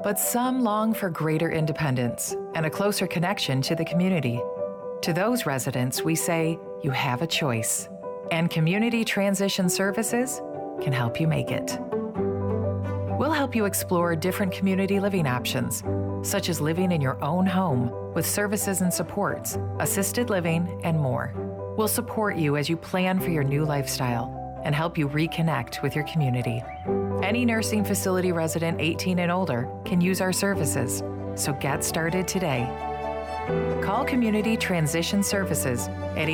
but some long for greater independence and a closer connection to the community. To those residents, we say you have a choice, and Community Transition Services can help you make it. We'll help you explore different community living options, such as living in your own home with services and supports, assisted living, and more. We'll support you as you plan for your new lifestyle and help you reconnect with your community. Any nursing facility resident 18 and older can use our services, so get started today. Call Community Transition Services at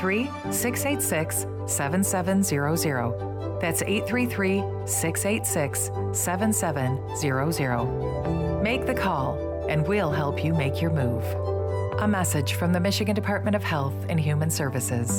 833-686-7700. That's 833-686-7700. Make the call, and we'll help you make your move. A message from the Michigan Department of Health and Human Services.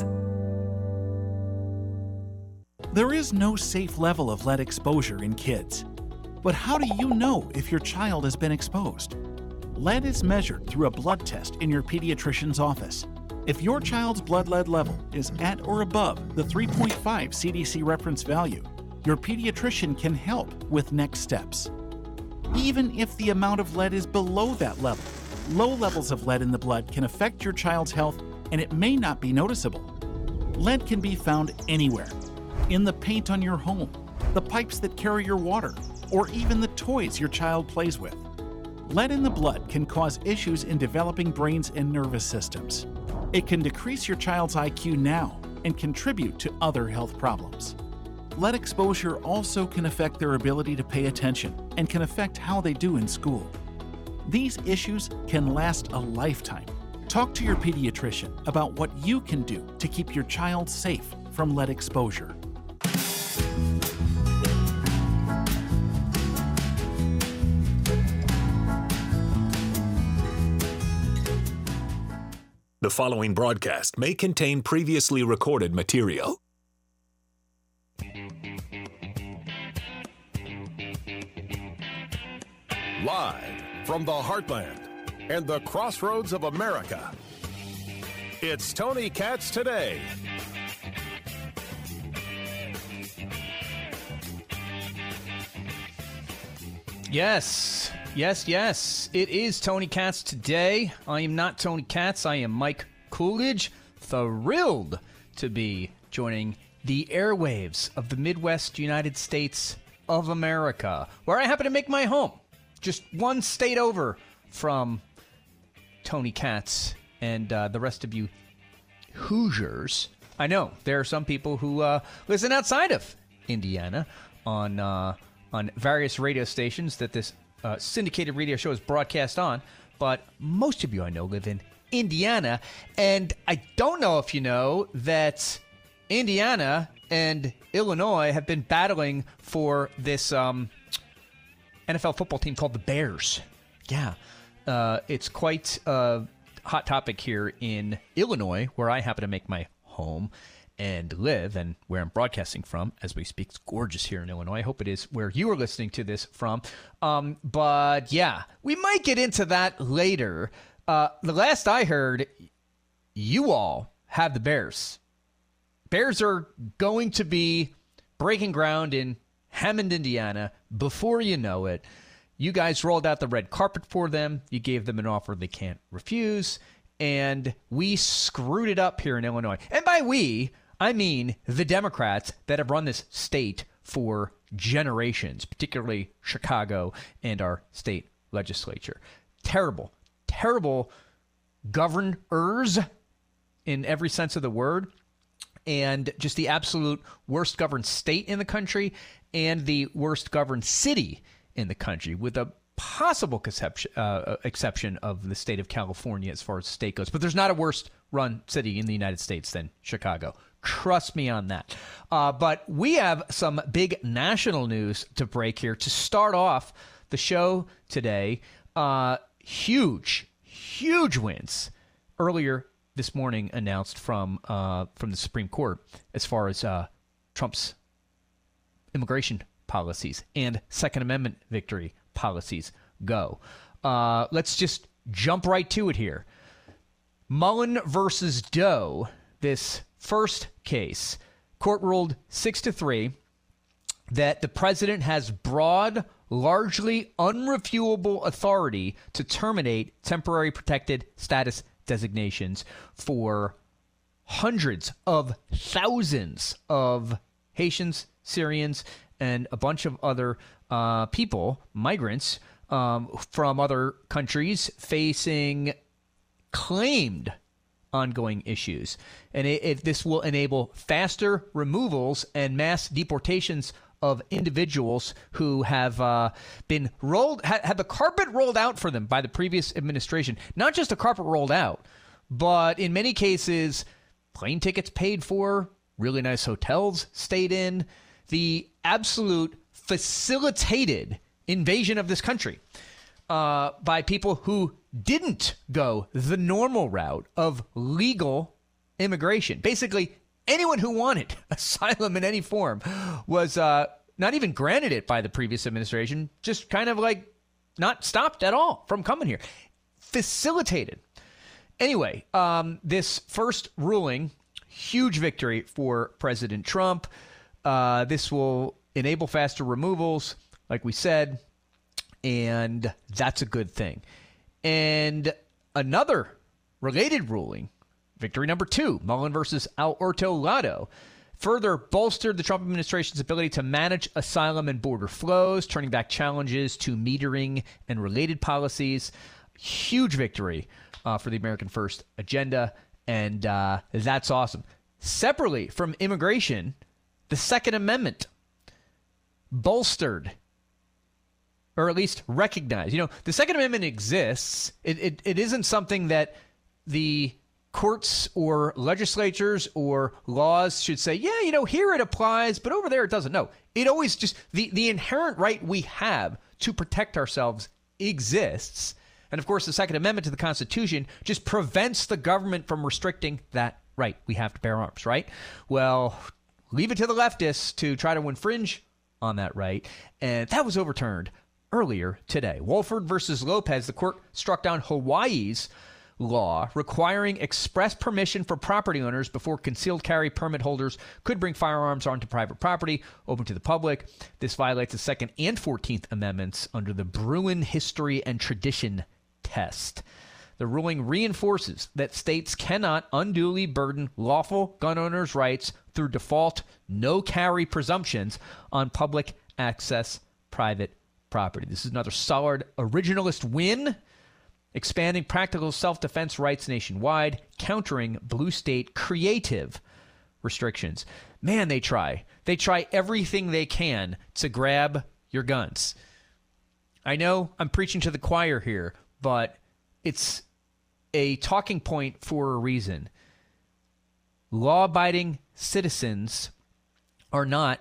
There is no safe level of lead exposure in kids. But how do you know if your child has been exposed? Lead is measured through a blood test in your pediatrician's office. If your child's blood lead level is at or above the 3.5 CDC reference value, your pediatrician can help with next steps. Even if the amount of lead is below that level, low levels of lead in the blood can affect your child's health, and it may not be noticeable. Lead can be found anywhere. In the paint on your home, the pipes that carry your water, or even the toys your child plays with. Lead in the blood can cause issues in developing brains and nervous systems. It can decrease your child's IQ now and contribute to other health problems. Lead exposure also can affect their ability to pay attention and can affect how they do in school. These issues can last a lifetime. Talk to your pediatrician about what you can do to keep your child safe from lead exposure. The following broadcast may contain previously recorded material. Live from the heartland and the crossroads of America, it's Tony Katz Today. Yes. It is Tony Katz Today. I am not Tony Katz. I am Mike Coolidge. Thrilled to be joining the airwaves of the Midwest United States of America, where I happen to make my home. Just one state over from Tony Katz and the rest of you Hoosiers. I know there are some people who listen outside of Indiana on various radio stations that this syndicated radio show is broadcast on, but most of you I know live in Indiana, and I don't know if you know that Indiana and Illinois have been battling for this NFL football team called the Bears. Yeah, it's quite a hot topic here in Illinois, where I happen to make my home and live, and where I'm broadcasting from as we speak. It's gorgeous here in Illinois. I hope it is where you are listening to this from. But yeah, we might get into that later. The last I heard, you all have the Bears. Bears are going to be breaking ground in Hammond, Indiana, before you know it. You guys rolled out the red carpet for them. You gave them an offer they can't refuse. And we screwed it up here in Illinois. And by we, I mean the Democrats that have run this state for generations, particularly Chicago and our state legislature. Terrible governors in every sense of the word, and just the absolute worst governed state in the country and the worst governed city in the country, with a possible exception of the state of California as far as the state goes. But there's not a worse run city in the United States than Chicago. Trust me on that. But we have some big national news to break here to start off the show today. Huge wins earlier this morning announced from the Supreme Court as far as Trump's immigration policies and Second Amendment victory policies go. Let's just jump right to it here. Mullen versus Doe, this first case, court ruled 6-3 that the president has broad largely unreviewable authority to terminate temporary protected status designations for hundreds of thousands of Haitians, Syrians, and a bunch of other people, migrants from other countries facing claimed ongoing issues. And this will enable faster removals and mass deportations of individuals who have been had the carpet rolled out for them by the previous administration. Not just a carpet rolled out, but in many cases, plane tickets paid for, really nice hotels stayed in, the absolute facilitated invasion of this country by people who didn't go the normal route of legal immigration. Basically, anyone who wanted asylum in any form was not even granted it by the previous administration, just kind of like not stopped at all from coming here. Facilitated. Anyway, this first ruling, huge victory for President Trump. This will enable faster removals, like we said, and that's a good thing. And another related ruling, victory number 2, Mullen versus Alberto Lado, further bolstered the Trump administration's ability to manage asylum and border flows, turning back challenges to metering and related policies. Huge victory for the American First agenda, and that's awesome. Separately from immigration, the Second Amendment bolstered, or at least recognized. You know, the Second Amendment exists. It isn't something that the courts or legislatures or laws should say, yeah, you know, here it applies, but over there it doesn't. No, it always just, the inherent right we have to protect ourselves exists. And of course, the Second Amendment to the Constitution just prevents the government from restricting that right. We have to bear arms, right? Well, leave it to the leftists to try to infringe on that right. And that was overturned earlier today. Wolford versus Lopez, the court struck down Hawaii's law requiring express permission for property owners before concealed carry permit holders could bring firearms onto private property open to the public. This violates the Second and 14th Amendments under the Bruin History and Tradition test. The ruling reinforces that states cannot unduly burden lawful gun owners' rights through default no-carry presumptions on public access private property. This is another solid originalist win, expanding practical self-defense rights nationwide, countering blue state creative restrictions. Man, they try. They try everything they can to grab your guns. I know I'm preaching to the choir here, but it's a talking point for a reason. Law-abiding citizens are not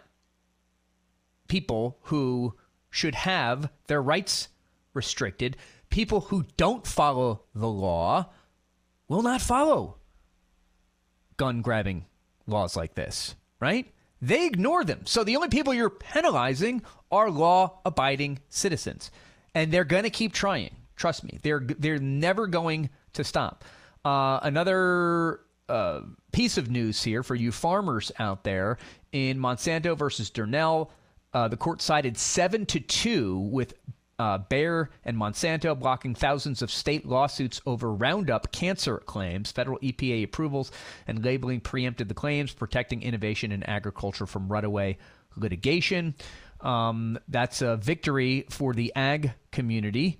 people who should have their rights restricted. People who don't follow the law will not follow gun-grabbing laws like this, right? They ignore them. So the only people you're penalizing are law-abiding citizens. And they're going to keep trying. Trust me. They're never going to stop. Another piece of news here for you farmers out there. In Monsanto versus Durnell, the court sided 7-2 with Bayer and Monsanto, blocking thousands of state lawsuits over Roundup cancer claims. Federal EPA approvals and labeling preempted the claims, protecting innovation in agriculture from runaway litigation. That's a victory for the ag community.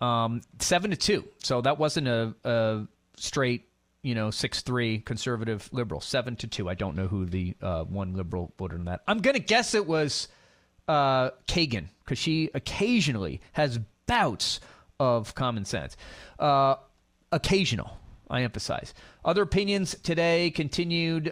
7-2. So that wasn't a straight, 6-3 conservative liberal. 7-2. I don't know who the one liberal voted on that. I'm going to guess it was Kagan, because she occasionally has bouts of common sense. Occasional, I emphasize. Other opinions today continued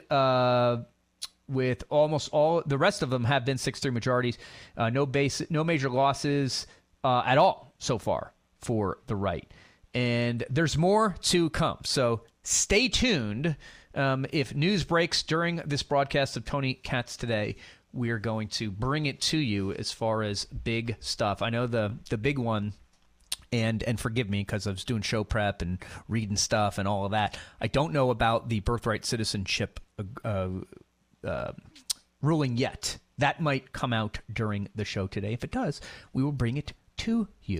with almost all. The rest of them have been 6-3 majorities. No major losses at all so far for the right. And there's more to come. So stay tuned. If news breaks during this broadcast of Tony Katz Today, we are going to bring it to you as far as big stuff. I know the big one, and forgive me because I was doing show prep and reading stuff and all of that. I don't know about the birthright citizenship ruling yet. That might come out during the show today. If it does, we will bring it to you.